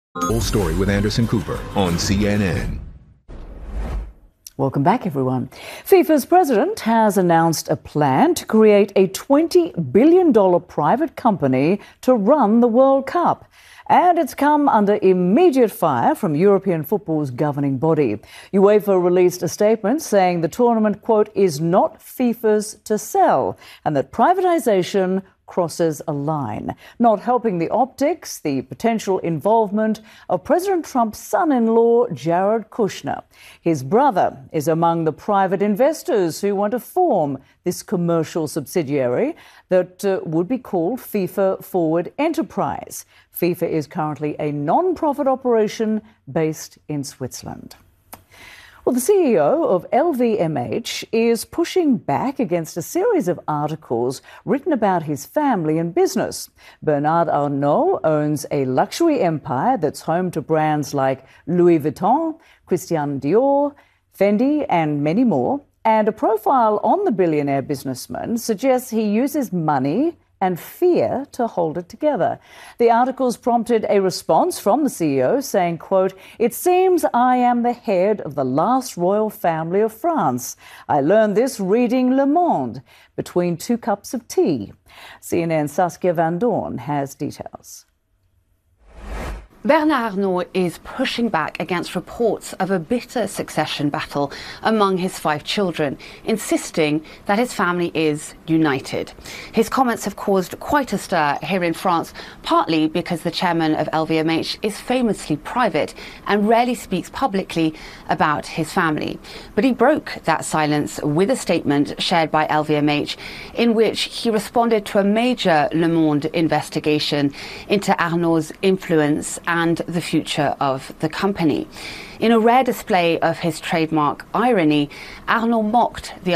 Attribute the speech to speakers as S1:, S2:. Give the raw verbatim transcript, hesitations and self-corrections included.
S1: Full story with Anderson Cooper on C N N.
S2: Welcome back, everyone. FIFA's president has announced a plan to create a twenty billion dollars private company to run the World Cup. And it's come under immediate fire from European football's governing body. UEFA released a statement saying the tournament, quote, is not FIFA's to sell, and that privatisation crosses a line, not helping the optics, the potential involvement of President Trump's son-in-law, Jared Kushner. His brother is among the private investors who want to form this commercial subsidiary that uh, would be called FIFA Forward Enterprise. FIFA is currently a non-profit operation based in Switzerland. Well, the C E O of L V M H is pushing back against a series of articles written about his family and business. Bernard Arnault owns a luxury empire that's home to brands like Louis Vuitton, Christian Dior, Fendi, and many more. And a profile on the billionaire businessman suggests he uses money and fear to hold it together. The articles prompted a response from the C E O saying, quote, it seems I am the head of the last royal family of France. I learned this reading Le Monde between two cups of tea. C N N's Saskia Van Doorn has details.
S3: Bernard Arnault is pushing back against reports of a bitter succession battle among his five children, insisting that his family is united. His comments have caused quite a stir here in France, partly because the chairman of L V M H is famously private and rarely speaks publicly about his family. But he broke that silence with a statement shared by L V M H in which he responded to a major Le Monde investigation into Arnault's influence and the future of the company. In a rare display of his trademark irony, Arnault mocked the